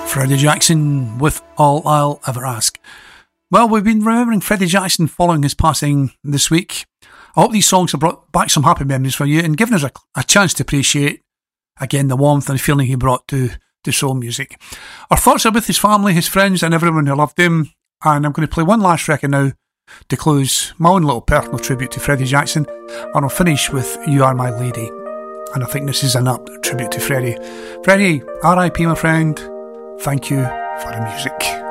Freddie Jackson with All I'll Ever Ask. Well, we've been remembering Freddie Jackson following his passing this week. I hope these songs have brought back some happy memories for you and given us a chance to appreciate, again, the warmth and feeling he brought to soul music. Our thoughts are with his family, his friends and everyone who loved him, and I'm going to play one last record now to close my own little personal tribute to Freddie Jackson, and I'll finish with You Are My Lady, and I think this is an apt tribute to Freddie. Freddie, R.I.P. my friend, thank you for the music.